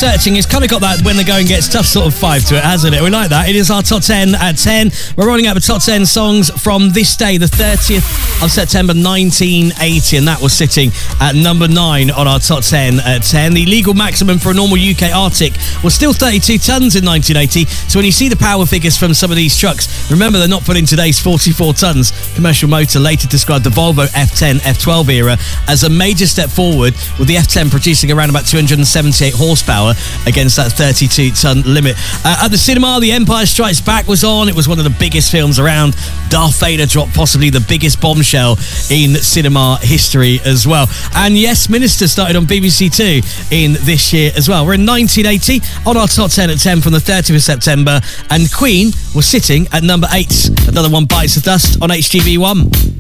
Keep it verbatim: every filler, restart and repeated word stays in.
searching, it's kind of got that when the going gets tough sort of vibe to it, hasn't it? We like that. It is our top ten at ten. We're rolling out the top ten songs from this day, the thirtieth of September nineteen eighty, and that was sitting at number nine on our top ten at ten. The legal maximum for a normal U K Arctic was still thirty-two tonnes in nineteen eighty, so when you see the power figures from some of these trucks, remember they're not put in today's forty-four tonnes. Commercial Motor later described the Volvo F ten, F twelve era as a major step forward, with the F ten producing around about two hundred seventy-eight horsepower against that thirty-two tonne limit. Uh, at the cinema, The Empire Strikes Back was on. It was one of the biggest films around. Darth Vader dropped possibly the biggest bombshell in cinema history as well. And yes, Minister started on B B C Two in this year as well. We're in nineteen eighty on our top ten at ten from the thirtieth of September, and Queen was sitting at number eight. Another one bites the dust on H G V one.